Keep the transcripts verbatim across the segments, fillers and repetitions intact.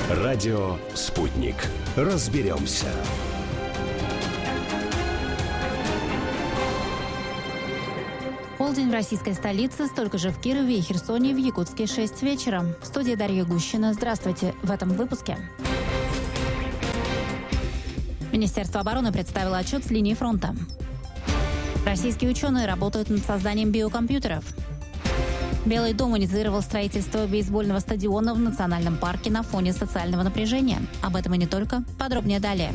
Радио «Спутник». Разберемся. Полдень в российской столице, столько же в Кирове и Херсоне, в Якутске шесть вечера. В студии Дарья Гущина. Здравствуйте. В этом выпуске. Министерство обороны представило отчет с линии фронта. Российские ученые работают над созданием биокомпьютеров. Белый дом инициировал строительство бейсбольного стадиона в национальном парке на фоне социального напряжения. Об этом и не только. Подробнее далее.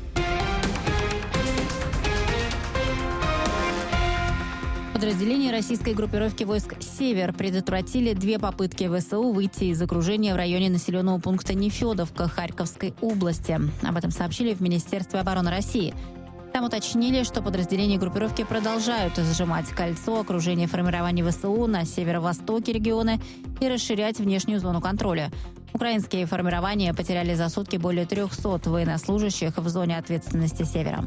Подразделения российской группировки войск «Север» предотвратили две попытки ВСУ выйти из окружения в районе населенного пункта Нефедовка Харьковской области. Об этом сообщили в Министерстве обороны России. Там уточнили, что подразделения группировки продолжают сжимать кольцо окружения формирования ВСУ на северо-востоке региона и расширять внешнюю зону контроля. Украинские формирования потеряли за сутки более трехсот военнослужащих в зоне ответственности «Севера».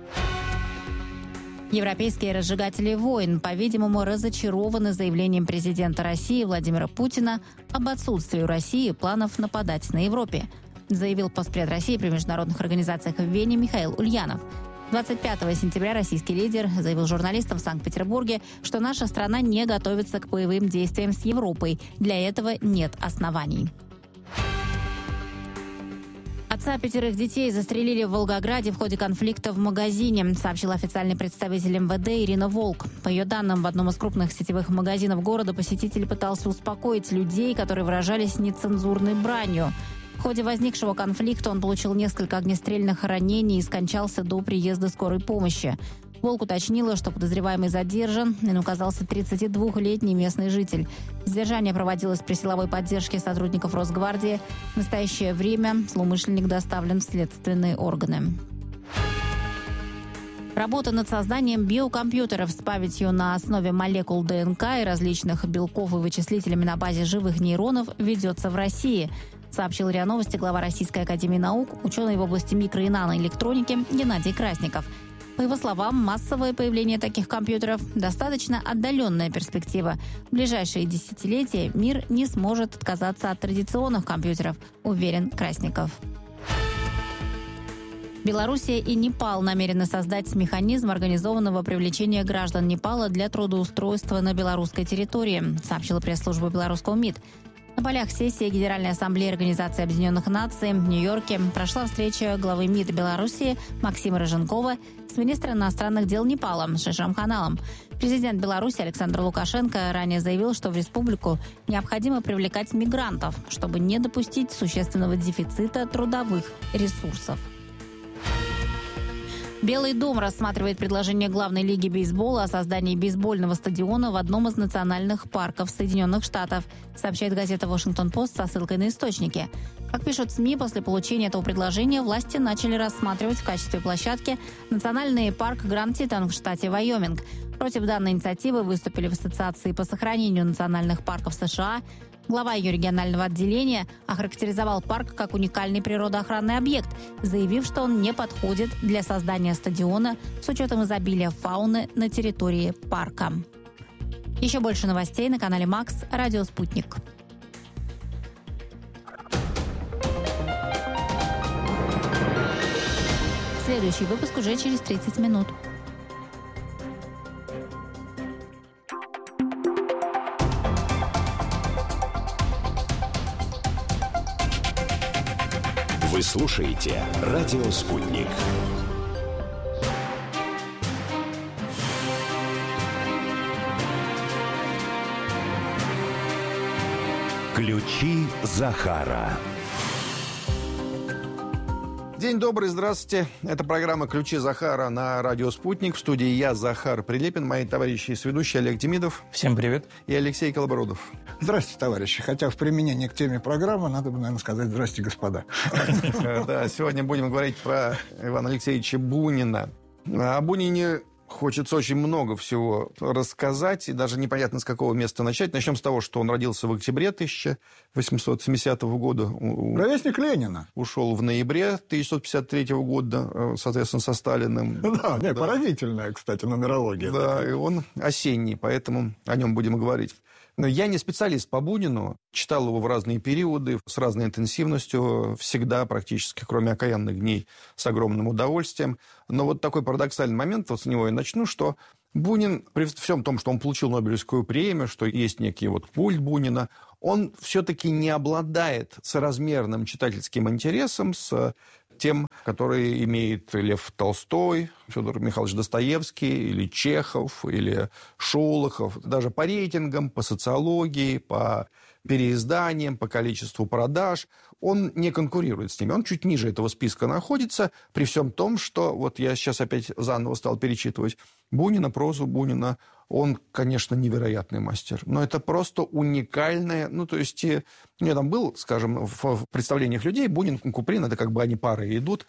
Европейские разжигатели войн, по-видимому, разочарованы заявлением президента России Владимира Путина об отсутствии у России планов нападать на Европе, заявил постпред России при международных организациях в Вене Михаил Ульянов. двадцать пятого сентября российский лидер заявил журналистам в Санкт-Петербурге, что наша страна не готовится к боевым действиям с Европой. Для этого нет оснований. Отца пятерых детей застрелили в Волгограде в ходе конфликта в магазине, сообщил официальный представитель эм вэ дэ Ирина Волк. По ее данным, в одном из крупных сетевых магазинов города посетитель пытался успокоить людей, которые выражались нецензурной бранью. В ходе возникшего конфликта он получил несколько огнестрельных ранений и скончался до приезда скорой помощи. Волк уточнила, что подозреваемый задержан, им оказался тридцатидвухлетний местный житель. Задержание проводилось при силовой поддержке сотрудников Росгвардии. В настоящее время злоумышленник доставлен в следственные органы. Работа над созданием биокомпьютеров с памятью на основе молекул дэ эн ка и различных белков и вычислителями на базе живых нейронов ведется в России, сообщил РИА Новости глава Российской академии наук, ученый в области микро- и наноэлектроники Геннадий Красников. По его словам, массовое появление таких компьютеров – достаточно отдаленная перспектива. В ближайшие десятилетия мир не сможет отказаться от традиционных компьютеров, уверен Красников. Белоруссия и Непал намерены создать механизм организованного привлечения граждан Непала для трудоустройства на белорусской территории, сообщила пресс-служба белорусского МИД. На полях сессии Генеральной ассамблеи Организации Объединенных Наций в Нью-Йорке прошла встреча главы МИД Белоруссии Максима Рыженкова с министром иностранных дел Непала Шишам Ханалом. Президент Беларуси Александр Лукашенко ранее заявил, что в республику необходимо привлекать мигрантов, чтобы не допустить существенного дефицита трудовых ресурсов. Белый дом рассматривает предложение главной лиги бейсбола о создании бейсбольного стадиона в одном из национальных парков Соединенных Штатов, сообщает газета «Вашингтон-Пост» со ссылкой на источники. Как пишут СМИ, после получения этого предложения власти начали рассматривать в качестве площадки национальный парк Гранд-Титан в штате Вайоминг. Против данной инициативы выступили в Ассоциации по сохранению национальных парков США. Глава ее регионального отделения охарактеризовал парк как уникальный природоохранный объект, заявив, что он не подходит для создания стадиона с учетом изобилия фауны на территории парка. Еще больше новостей на канале Макс, Радио «Спутник». Следующий выпуск уже через тридцать минут. Вы слушаете «Радио Спутник». Ключи Захара. День добрый, здравствуйте. Это программа «Ключи Захара» на радио «Спутник». В студии я, Захар Прилепин, мои товарищи и сведущие Олег Демидов. Всем привет. И Алексей Колобородов. Здравствуйте, товарищи. Хотя в применении к теме программы надо бы, наверное, сказать «Здравствуйте, господа». Да, сегодня будем говорить про Ивана Алексеевича Бунина. О Бунине хочется очень много всего рассказать, и даже непонятно, с какого места начать. Начнем с того, что он родился в октябре тысяча восемьсот семидесятого года. Ровесник Ленина. Ушел в ноябре тысяча девятьсот пятьдесят третьего года, соответственно, со Сталиным. Да, не, да. Поразительная, кстати, нумерология. Да, и он осенний, поэтому о нем будем говорить. Я не специалист по Бунину, читал его в разные периоды, с разной интенсивностью, всегда практически, кроме «Окаянных дней», с огромным удовольствием. Но вот такой парадоксальный момент, вот с него я начну, что Бунин, при всем том, что он получил Нобелевскую премию, что есть некий вот культ Бунина, он все-таки не обладает соразмерным читательским интересом с тем, который имеет Лев Толстой, Федор Михайлович Достоевский, или Чехов, или Шолохов. Даже по рейтингам, по социологии, по переизданиям, по количеству продаж. Он не конкурирует с ними. Он чуть ниже этого списка находится, при всем том, что, вот я сейчас опять заново стал перечитывать Бунина, прозу Бунина, он, конечно, невероятный мастер. Но это просто уникальное... Ну, то есть, я там был, скажем, в представлениях людей, Бунин, Куприн, это как бы они парой идут.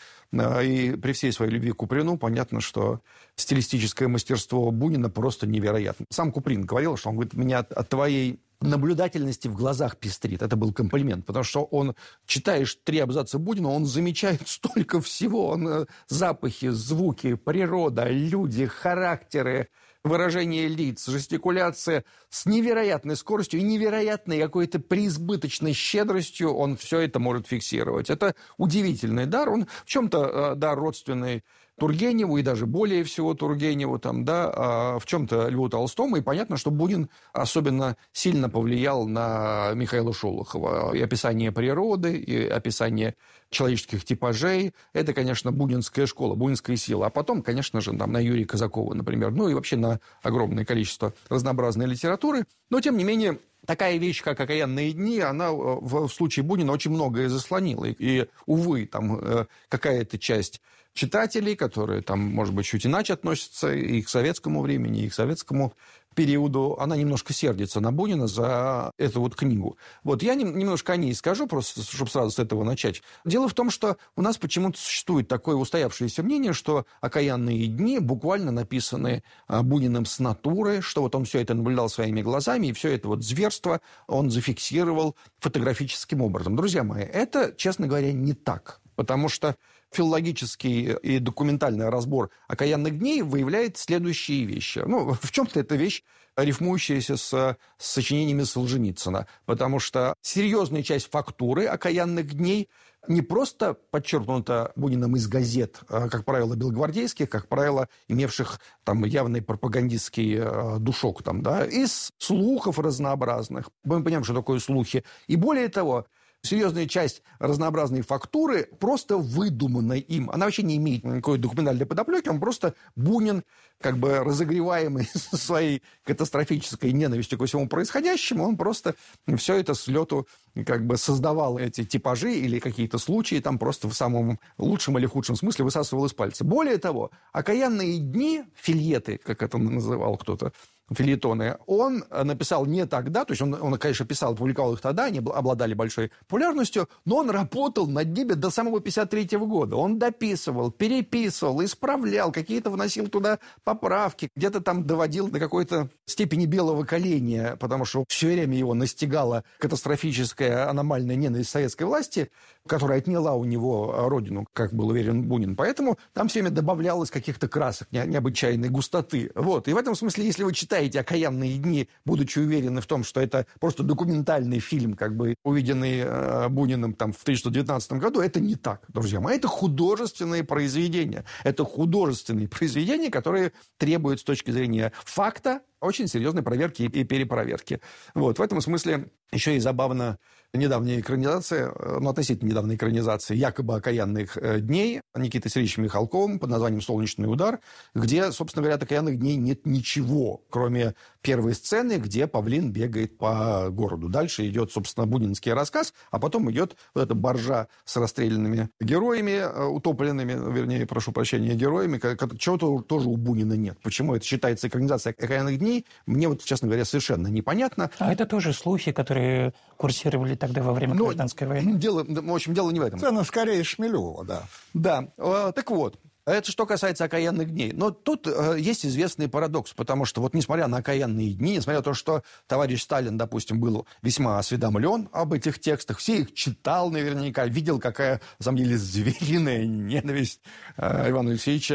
И при всей своей любви к Куприну понятно, что стилистическое мастерство Бунина просто невероятно. Сам Куприн говорил, что он говорит, меня от, от твоей наблюдательности в глазах пестрит. Это был комплимент, потому что он, читаешь три абзаца Бунина, он замечает столько всего. Он, запахи, звуки, природа, люди, характеры, выражение лиц, жестикуляция с невероятной скоростью и невероятной какой-то преизбыточной щедростью он все это может фиксировать. Это удивительный дар. Он в чем-то э, дар родственный Тургеневу и даже более всего Тургеневу, там, да, а в чем-то Льву Толстому. И понятно, что Бунин особенно сильно повлиял на Михаила Шолохова. И описание природы, и описание человеческих типажей. Это, конечно, бунинская школа, бунинская сила. А потом, конечно же, там, на Юрия Казакова, например. Ну и вообще на огромное количество разнообразной литературы. Но, тем не менее, такая вещь, как «Окаянные дни», она в случае Бунина очень многое заслонила. И, увы, там какая-то часть читателей, которые там, может быть, чуть иначе относятся и к советскому времени, и к советскому периоду, она немножко сердится на Бунина за эту вот книгу. Вот я немножко о ней скажу, просто чтобы сразу с этого начать. Дело в том, что у нас почему-то существует такое устоявшееся мнение, что «Окаянные дни» буквально написаны Буниным с натуры, что вот он все это наблюдал своими глазами, и все это вот зверство он зафиксировал фотографическим образом. Друзья мои, это, честно говоря, не так, потому что филологический и документальный разбор «Окаянных дней» выявляет следующие вещи. Ну, в чем-то это вещь, рифмующаяся с, с сочинениями Солженицына, потому что серьезная часть фактуры «Окаянных дней» не просто подчеркнута Буниным из газет, как правило, белогвардейских, как правило, имевших там явный пропагандистский душок, там, да, из слухов разнообразных. Мы понимаем, что такое слухи. И более того, серьезная часть разнообразной фактуры просто выдумана им. Она вообще не имеет никакой документальной подоплеки. Он просто Бунин, как бы разогреваемый своей катастрофической ненавистью ко всему происходящему, он просто все это с лету как бы создавал эти типажи или какие-то случаи, там просто в самом лучшем или худшем смысле высасывал из пальца. Более того, «Окаянные дни», фильеты, как это называл кто-то, фельетоны, он написал не тогда, то есть он, он, конечно, писал, публиковал их тогда, они обладали большой популярностью, но он работал над ними до самого пятьдесят третьего года. Он дописывал, переписывал, исправлял, какие-то вносил туда поправки, где-то там доводил до какой-то степени белого коленя, потому что все время его настигала катастрофическая аномальная ненависть советской власти, которая отняла у него родину, как был уверен Бунин. Поэтому там все время добавлялось каких-то красок, не, необычайной густоты. Вот. И в этом смысле, если вы читаете «Окаянные дни», будучи уверены в том, что это просто документальный фильм, как бы увиденный э, Буниным там, в тысяча девятьсот девятнадцатом году, это не так, друзья мои. Это художественные произведения. Это художественные произведения, которые требуют с точки зрения факта очень серьезной проверки и перепроверки. Вот. В этом смысле еще и забавно недавняя экранизация, ну, относительно недавняя экранизация якобы «Окаянных дней» Никитой Сергеевичем Михалковым под названием «Солнечный удар», где, собственно говоря, от «Окаянных дней» нет ничего, кроме первой сцены, где павлин бегает по городу. Дальше идет, собственно, бунинский рассказ, а потом идет вот эта баржа с расстрелянными героями, утопленными, вернее, прошу прощения, героями, чего-то тоже у Бунина нет. Почему это считается экранизацией «Окаянных дней», мне вот, честно говоря, совершенно непонятно. А это тоже слухи, которые курсировали тогда во время Но гражданской войны? Дело, в общем, дело не в этом. Цена скорее Шмелева, да. Да, э, так вот. Это что касается «Окаянных дней». Но тут э, есть известный парадокс, потому что вот несмотря на «Окаянные дни», несмотря на то, что товарищ Сталин, допустим, был весьма осведомлен об этих текстах, все их читал наверняка, видел, какая, на самом деле, звериная ненависть э, Ивана Алексеевича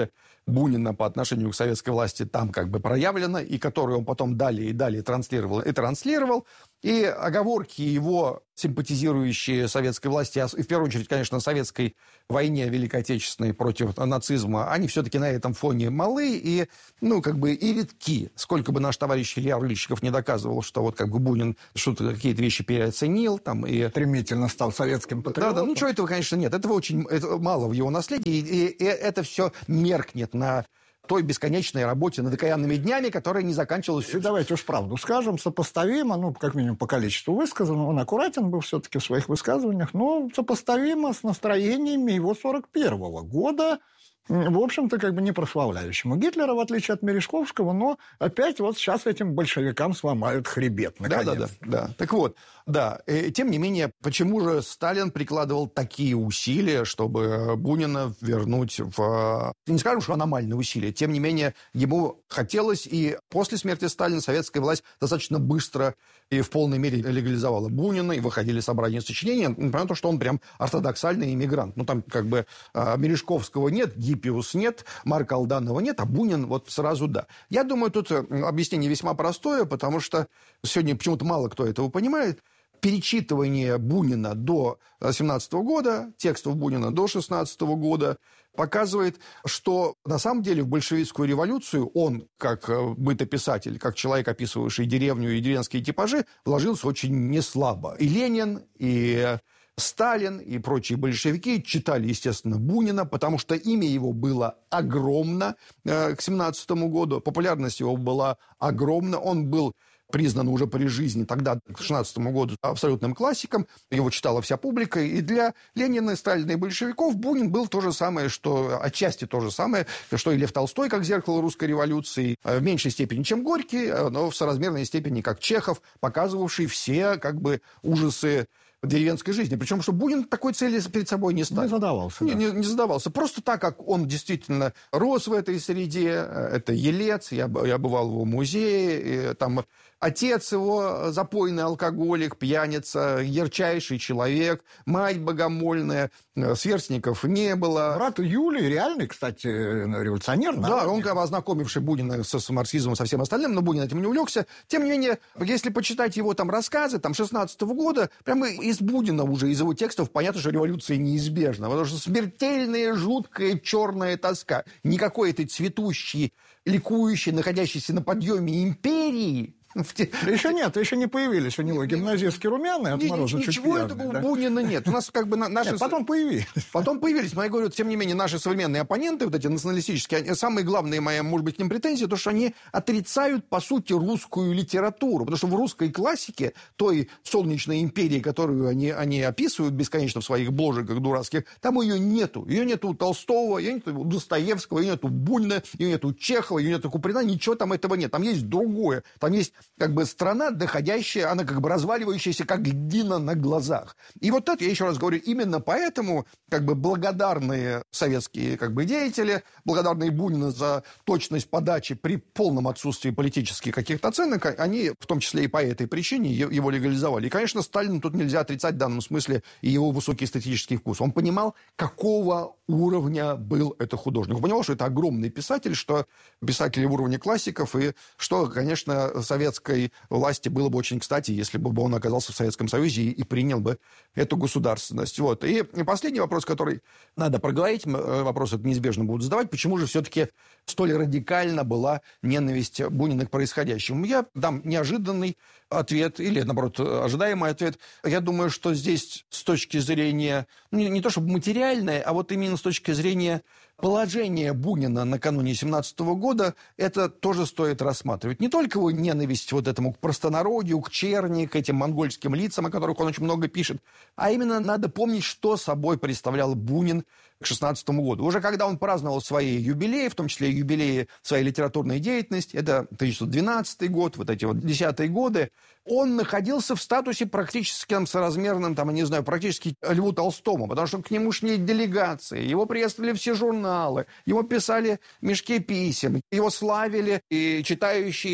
Бунина по отношению к советской власти там как бы проявлена, и которую он потом далее и далее транслировал и транслировал. И оговорки его, симпатизирующие советской власти, и в первую очередь, конечно, советской войне Великой Отечественной против нацизма, они все-таки на этом фоне малы и, ну, как бы и редки. Сколько бы наш товарищ Илья Рыльщиков не доказывал, что вот как бы Бунин что-то, какие-то вещи переоценил. Там, и... Стремительно стал советским патриотом. Да, да, ничего этого, конечно, нет. Этого очень это мало в его наследии, и, и это все меркнет на той бесконечной работе над окаянными днями, которая не заканчивалась. И давайте уж правду скажем, сопоставимо, ну, как минимум по количеству высказанного, он аккуратен был все-таки в своих высказываниях, но сопоставимо с настроениями его сорок первого года, в общем-то, как бы не прославляющему Гитлера, в отличие от Мережковского, но опять вот сейчас этим большевикам сломают хребет, наконец. Да, да, да, да. Так вот, да, и, тем не менее, почему же Сталин прикладывал такие усилия, чтобы Бунина вернуть в... Не скажем, что аномальные усилия, тем не менее, ему хотелось, и после смерти Сталина советская власть достаточно быстро и в полной мере легализовала Бунина, и выходили собрания сочинения, несмотря на то, что он прям ортодоксальный иммигрант. Ну, там как бы Мережковского нет, Гиппиус нет, Марка Алданова нет, а Бунин вот сразу да. Я думаю, тут объяснение весьма простое, потому что сегодня почему-то мало кто этого понимает. Перечитывание Бунина до семнадцатого года, текстов Бунина до шестнадцатого года показывает, что на самом деле в большевистскую революцию он, как бытописатель, как человек, описывающий деревню и деревенские типажи, вложился очень неслабо. И Ленин, и Сталин, и прочие большевики читали, естественно, Бунина, потому что имя его было огромно э, к семнадцатому году, популярность его была огромна, он был признан уже при жизни тогда, к шестнадцатому году, абсолютным классиком. Его читала вся публика. И для Ленина, Сталина и большевиков Бунин был то же самое, что отчасти то же самое, что и Лев Толстой, как зеркало русской революции, в меньшей степени, чем Горький, но в соразмерной степени, как Чехов, показывавший все как бы ужасы деревенской жизни. Причем, что Бунин такой цели перед собой не ставил. Не задавался. Не, да. не, не задавался. Просто так, как он действительно рос в этой среде, это Елец, я, я бывал в его музее, и, там отец его запойный алкоголик, пьяница, ярчайший человек, мать богомольная, сверстников не было. Брат Юлий реальный, кстати, революционер. Да, он, как бы, ознакомивший Бунина с, с марксизмом, со всем остальным, но Бунин этим не увлекся. Тем не менее, если почитать его там рассказы, там, шестнадцатого года, прямо из Бунина уже, из его текстов, понятно, что революция неизбежна, потому что смертельная, жуткая, черная тоска. Никакой этой цветущей, ликующей, находящейся на подъеме империи. Еще нет, еще не появились у него гимназистские румяные, отмороженные, чуть ничего пьяные, этого да? у Бунина нет. У нас как бы наши... Нет, потом появились. Потом появились. Но я говорю, тем не менее, наши современные оппоненты, вот эти националистические, они, самые главные мои, может быть, к ним претензии, то, что они отрицают, по сути, русскую литературу. Потому что в русской классике, той солнечной империи, которую они, они описывают бесконечно в своих бложиках дурацких, там ее нету. Ее нету у Толстого, ее нету у Достоевского, ее нету у Бунина, ее нету у Чехова, ее нету у Куприна, ничего там этого нет. Там есть другое. Там есть как бы страна, доходящая, она как бы разваливающаяся, как льдина на глазах. И вот это, я еще раз говорю, именно поэтому как бы благодарные советские как бы деятели, благодарные Бунину за точность подачи при полном отсутствии политических каких-то оценок, они, в том числе и по этой причине, его легализовали. И, конечно, Сталину тут нельзя отрицать в данном смысле и его высокий эстетический вкус. Он понимал, какого уровня был этот художник. Он понимал, что это огромный писатель, что писатели уровня классиков, и что, конечно, советской власти было бы очень кстати, если бы он оказался в Советском Союзе и, и принял бы эту государственность. Вот. И последний вопрос, который надо проговорить, вопрос это неизбежно будут задавать, почему же все-таки столь радикально была ненависть Бунина к происходящему? Я дам неожиданный ответ, или, наоборот, ожидаемый ответ. Я думаю, что здесь с точки зрения, не, не то чтобы материальное, а вот именно с точки зрения положения Бунина накануне семнадцатого года, это тоже стоит рассматривать. Не только его ненависть вот этому к простонародью, к черни, к этим монгольским лицам, о которых он очень много пишет, а именно надо помнить, что собой представлял Бунин к шестнадцатому году. Уже когда он праздновал свои юбилеи, в том числе юбилеи своей литературной деятельности, это тысяча девятьсот двенадцатый год, вот эти вот десятые годы, он находился в статусе практически там, соразмерном, там, я не знаю, практически Льву Толстому, потому что к нему шли делегации, его приветствовали все журналы, его писали мешки писем, его славили и читающие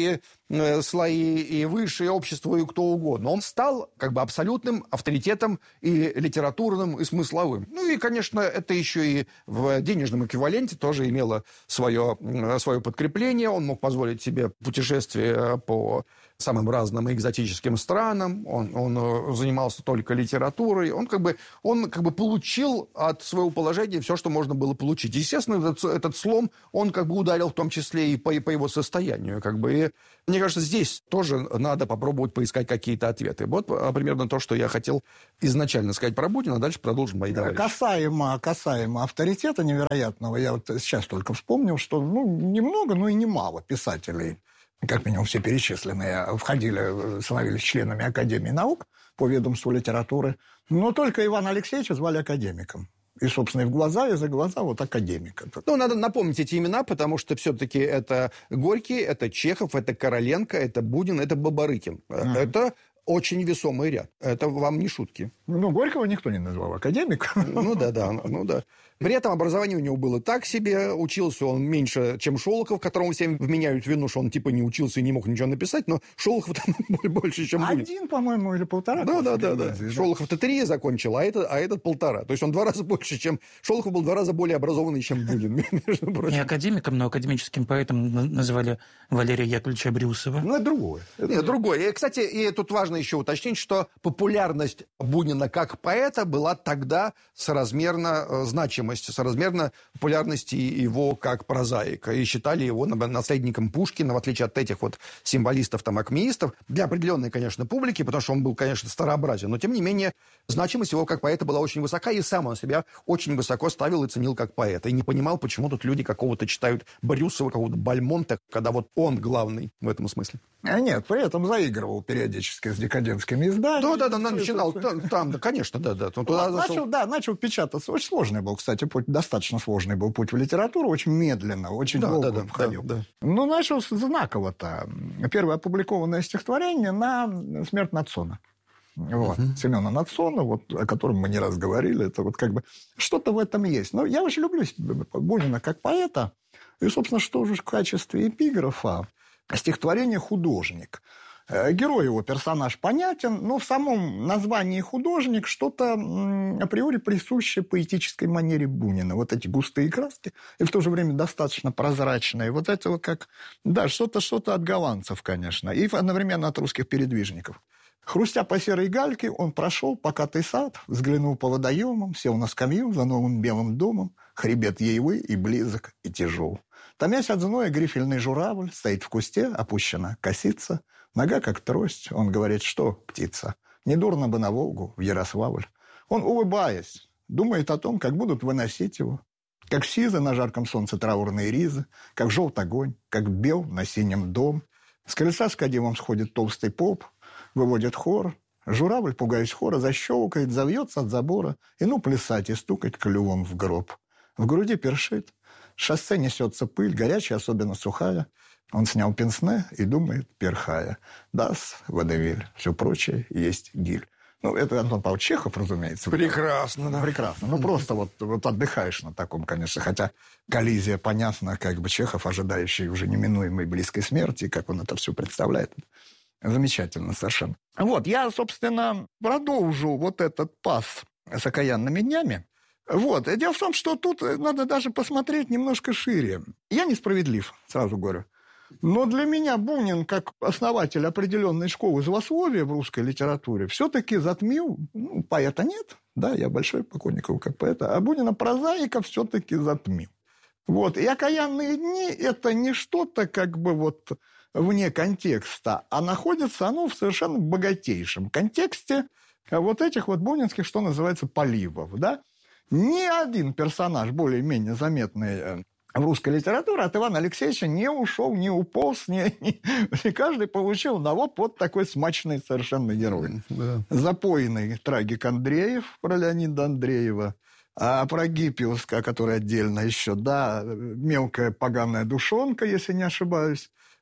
слои, и высшее общество, и кто угодно. Он стал как бы абсолютным авторитетом и литературным, и смысловым. Ну и, конечно, это еще и в денежном эквиваленте тоже имело свое, свое подкрепление. Он мог позволить себе путешествия по самым разным экзотическим странам. Он, он занимался только литературой. Он как бы, он как бы получил от своего положения все, что можно было получить. Естественно, этот, этот слом, он как бы ударил в том числе и по, и по его состоянию. Как бы. И мне кажется, здесь тоже надо попробовать поискать какие-то ответы. Вот примерно то, что я хотел изначально сказать про Бунина, а дальше продолжим мои товарищи. Касаемо, касаемо авторитета невероятного, я вот сейчас только вспомнил, что ну, немного, но и немало писателей, как минимум все перечисленные, входили, становились членами Академии наук по ведомству литературы, но только Ивана Алексеевича звали академиком. И, собственно, и в глаза, и за глаза вот академик. Ну, надо напомнить эти имена, потому что все-таки это Горький, это Чехов, это Короленко, это Бунин, это Бабарыкин. Mm-hmm. Это очень весомый ряд. Это вам не шутки. Ну, Горького никто не назвал академиком. Ну, да, да, ну, да. При этом образование у него было так себе. Учился он меньше, чем Шолохов, которому всем вменяют вину, что он типа не учился и не мог ничего написать, но Шолохов там больше, чем Бунин. Один, по-моему, или полтора. Да, да, да, да. да. Шолохов-то три закончил, а этот, а этот полтора. То есть он два раза больше, чем... Шолохов был два раза более образованный, чем Бунин, между прочим. Не академиком, но академическим поэтом называли Валерия Яковлевича Брюсова. Ну, это другое. Это Нет, другое. И, кстати, и тут важно еще уточнить, что популярность Бунина как поэта была тогда соразмерна значимости, соразмерна популярности его как прозаика. И считали его наследником Пушкина, в отличие от этих вот символистов, там, акмеистов, для определенной, конечно, публики, потому что он был, конечно, старообразен, но, тем не менее, значимость его как поэта была очень высока, и сам он себя очень высоко ставил и ценил как поэта. И не понимал, почему тут люди какого-то читают Брюсова, какого-то Бальмонта, когда вот он главный в этом смысле. А нет, при этом заигрывал периодически с декадентскими изданиями. Да, да, да, начинал там, там, да, конечно, да, да. Туда начал, да, начал печататься. Очень сложный был, кстати, путь, достаточно сложный был путь в литературу, очень медленно, очень да, долго да, да, входил. Да, да. Ну, начал с знаково-то. Первое опубликованное стихотворение на «Смерть Нацона». Вот. Uh-huh. Семена Нацона, вот, о котором мы не раз говорили, это вот как бы что-то в этом есть. Но я очень люблю Бунина как поэта. И, собственно, что же в качестве эпиграфа? Стихотворение «Художник». Герой его, персонаж понятен, но в самом названии «художник» что-то априори присуще поэтической манере Бунина. Вот эти густые краски и в то же время достаточно прозрачные. Вот это вот как... Да, что-то, что-то от голландцев, конечно, и одновременно от русских передвижников. Хрустя по серой гальке, он прошел покатый сад, взглянул по водоемам, сел на скамью за новым белым домом, хребет Ейвы и близок, и тяжел. Томясь от зноя, грифельный журавль стоит в кусте, опущена косица, нога как трость, он говорит, что, птица, недурно бы на Волгу, в Ярославль. Он, улыбаясь, думает о том, как будут выносить его, как сизы на жарком солнце траурные ризы, как желт огонь, как бел на синем дом. С колеса с кадилом сходит толстый поп, выводит хор. Журавль, пугаясь хора, защелкает, завьется от забора, и ну плясать и стукать клювом в гроб. В груди першит, с шоссе несется пыль, горячая, особенно сухая. Он снял пенсне и думает, перхая. Дас, водевиль, все прочее есть гиль. Ну, это Антон Павлович Чехов, разумеется. Прекрасно, да. Прекрасно. Ну, просто вот, вот отдыхаешь на таком, конечно. Хотя коллизия, понятно, как бы Чехов, ожидающий уже неминуемой близкой смерти, как он это все представляет. Замечательно совершенно. Вот, я, собственно, продолжу вот этот пас с окаянными днями. Вот. Дело в том, что тут надо даже посмотреть немножко шире. Я несправедлив, сразу говорю. Но для меня Бунин, как основатель определенной школы злословия в русской литературе, все-таки затмил, ну, поэта нет, да, я большой поклонник его как поэта, а Бунина прозаика все-таки затмил. Вот. И «Окаянные дни» — это не что-то как бы вот вне контекста, а находится оно в совершенно богатейшем контексте вот этих вот бунинских, что называется, поливов, да. Ни один персонаж более-менее заметный в русской литературе от Ивана Алексеевича не ушел, не уполз, не, не, не каждый получил, да вот, вот такой смачный совершенно герой. Да. Запойный трагик Андреев про Леонида Андреева, а про Гиппиуска, который отдельно еще, да, мелкая поганая душонка, если не ошибаюсь,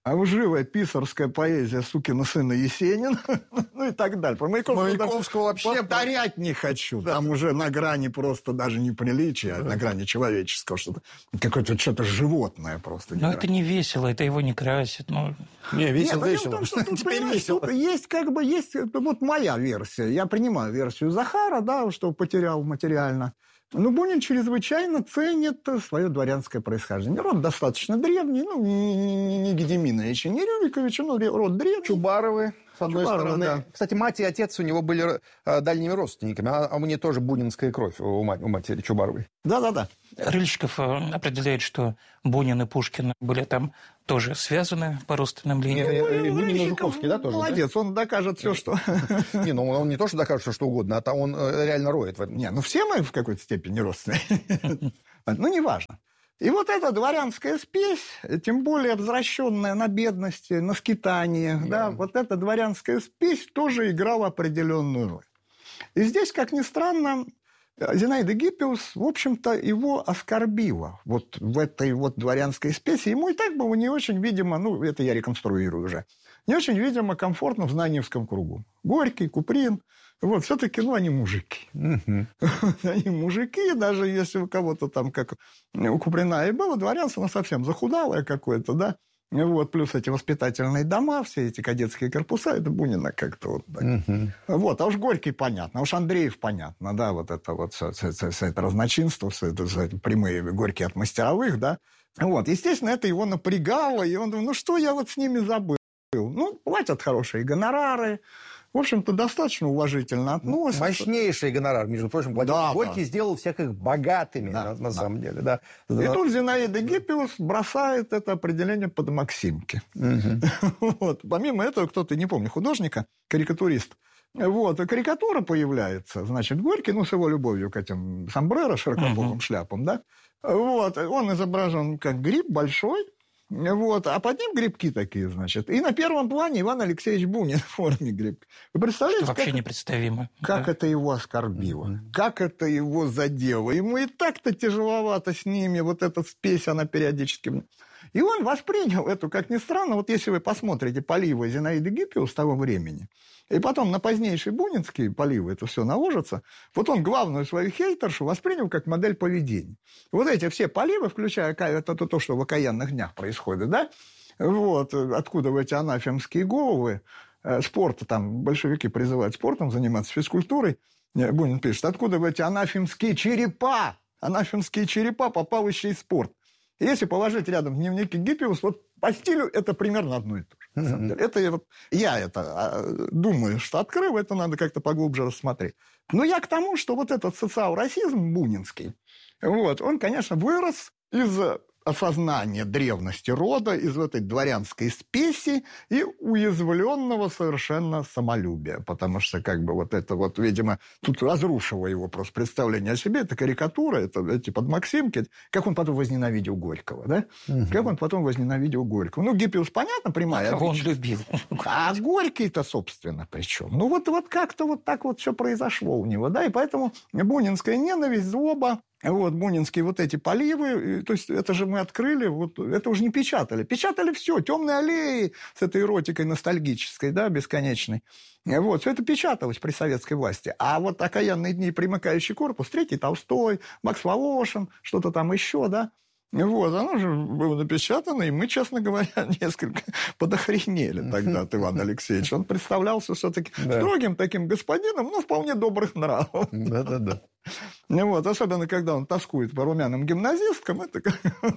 лживая писарская поэзия сукина сына Есенина, ну и так далее. Про Маяковского, Маяковского вообще повторять не хочу. Да. Там уже на грани просто даже неприличия, да. на грани человеческого, что-то какое-то что-то животное просто. Но это не весело, это его не красит. Ну... Не, весело, Нет, весело. Том, что тут, Теперь весело. Тут есть как бы, есть вот моя версия. Я принимаю версию Захара, да, что потерял материально. Но Бунин чрезвычайно ценит свое дворянское происхождение. Род достаточно древний, ну, не, не Гедеминовича, не Рюриковича, но род древний. Чубаровы, с одной Чубаровы, стороны. Да. Кстати, мать и отец у него были э, дальними родственниками, а, а у нее тоже бунинская кровь у, мать, у матери Чубаровой. Да-да-да. Рыльщиков определяет, что Бунин и Пушкин были там тоже связаны по родственным линиям. Бунин и Жуковский, да, тоже? Молодец, да? Он докажет все, что... Не, ну он не то, что докажет что угодно, а он реально роет в этом. Не, ну все мы в какой-то степени родственные. Ну, неважно. И вот эта дворянская спесь, тем более возвращенная на бедности, на скитаниях, да, вот эта дворянская спесь тоже играла определенную роль. И здесь, как ни странно, Зинаида Гиппиус, в общем-то, его оскорбила вот в этой вот дворянской спеси. Ему и так было не очень, видимо, ну, это я реконструирую уже, не очень, видимо, комфортно в Знаниевском кругу. Горький, Куприн, вот, все-таки, ну, они мужики. Uh-huh. Они мужики, даже если у кого-то там, как у Куприна и было, дворянство, ну, совсем захудалое какое-то, да. Вот, плюс эти воспитательные дома, все эти кадетские корпуса, это Бунина как-то вот так. Uh-huh. Вот, а уж Горький понятно, а уж Андреев понятно, да, вот это вот все, все, все, все это разночинство, все это, все это прямые Горькие от мастеровых, да. Вот, естественно, это его напрягало, и он думал, ну, что я вот с ними забыл? Ну, платят хорошие гонорары, в общем-то, достаточно уважительно относятся. Мощнейший гонорар, между прочим. Да, Горький да. сделал всех их богатыми, да, на, на да. самом деле. Да. И тут Зинаида Гиппиус бросает это определение под Максимки. Угу. Вот. Помимо этого, кто-то, не помню, художника, карикатурист, вот, карикатура появляется, значит, Горький, ну, с его любовью к этим сомбреро, широкополым uh-huh. шляпам, да, вот, он изображен как гриб большой, вот, а под ним грибки такие, значит. И на первом плане Иван Алексеевич Бунин в форме грибка. Вы представляете, что вообще как, непредставимо. Как да. это его оскорбило, mm-hmm. как это его задело. Ему и так-то тяжеловато с ними, вот эта спесь, она периодически... И он воспринял эту, как ни странно, вот если вы посмотрите поливы Зинаиды Гиппиус того времени, и потом на позднейшие бунинские поливы это все наложится, вот он главную свою хейтершу воспринял как модель поведения. Вот эти все поливы, включая это то, что в окаянных днях происходит, да, вот, откуда в эти анафемские головы, спорта, там большевики призывают спортом заниматься, физкультурой, Бунин пишет, откуда в эти анафемские черепа, анафемские черепа попал еще и спорт. Если положить рядом дневники Гиппиус, вот по стилю это примерно одно и то же. На самом деле. Это я, вот, я это думаю, что открыл, это надо как-то поглубже рассмотреть. Но я к тому, что вот этот социал-расизм бунинский, вот, он, конечно, вырос из осознания древности рода, из этой дворянской спеси и уязвленного совершенно самолюбия. Потому что, как бы, вот это вот, видимо, тут разрушило его просто представление о себе. Это карикатура, это эти подмаксимки. Как он потом возненавидел Горького, да? Угу. Как он потом возненавидел Горького. Ну, Гиппиус, понятно, прямая. А он любил. А Горький-то, собственно, причем. Ну, вот, вот как-то вот так вот все произошло у него, да? И поэтому бунинская ненависть, злоба, вот, бунинские вот эти поливы, то есть это же мы открыли, вот, это уже не печатали. Печатали все, «Темные аллеи» с этой эротикой ностальгической, да, бесконечной. Вот, все это печаталось при советской власти. А вот «Окаянные дни», «Примыкающий корпус», «Третий Толстой», Макс Волошин, что-то там еще, да. Вот, оно же было напечатано, и мы, честно говоря, несколько подохренели тогда от Ивана Алексеевича. Он представлялся все-таки да. строгим таким господином, но вполне добрых нравов. Да-да-да. Вот, особенно, когда он тоскует по румяным гимназисткам, это как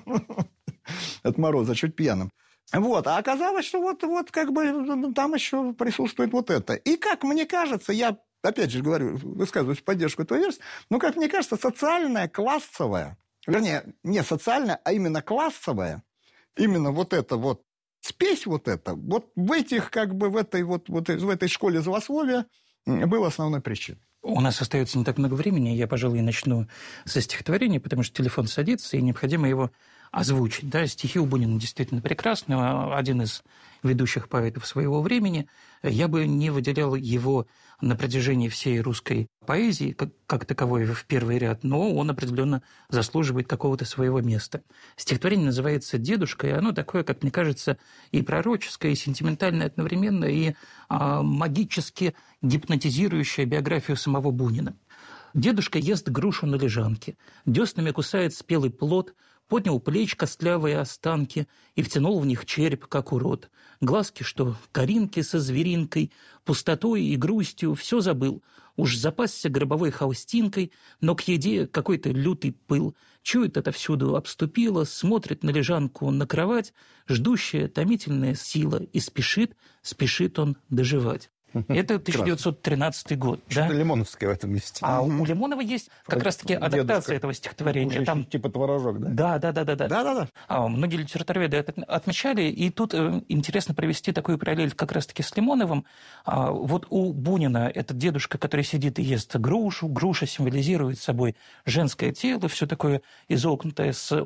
от мороза чуть пьяным. Вот, а оказалось, что вот, вот как бы там еще присутствует вот это. И, как мне кажется, я, опять же говорю, высказываюсь в поддержку этой версии, но, как мне кажется, социальная, классовая, вернее, не социальная, а именно классовая, именно вот это вот, спесь вот это, вот в этих, как бы, в этой вот, вот в этой школе злословия была основной причиной. У нас остается не так много времени, я, пожалуй, начну со стихотворения, потому что телефон садится, и необходимо его озвучить. Да? Стихи у Бунина действительно прекрасны. Один из ведущих поэтов своего времени. Я бы не выделял его на протяжении всей русской поэзии, как, как таковой, в первый ряд, но он определенно заслуживает какого-то своего места. Стихотворение называется «Дедушка», и оно такое, как мне кажется, и пророческое, и сентиментальное одновременно, и а, магически гипнотизирующее биографию самого Бунина. Дедушка ест грушу на лежанке, деснами кусает спелый плод, поднял плеч костлявые останки и втянул в них череп, как урод. Глазки, что коринки со зверинкой, пустотой и грустью, все забыл. Уж запасся гробовой холстинкой, но к еде какой-то лютый пыл. Чует отовсюду, обступила, смотрит на лежанку, на кровать, ждущая томительная сила, и спешит, спешит он доживать. Это тысяча девятьсот тринадцатый год. Что-то да? Лимоновское в этом месте. А у Лимонова есть как раз-таки адаптация Дедушка. этого стихотворения. Там... Типа творожок, да? Да, да, да, да, да. Да-да-да. А, многие литературоведы это отмечали, и тут э, интересно провести такую параллель как раз-таки с Лимоновым. А, вот у Бунина этот дедушка, который сидит и ест грушу, груша символизирует собой женское тело, все такое изогнутое с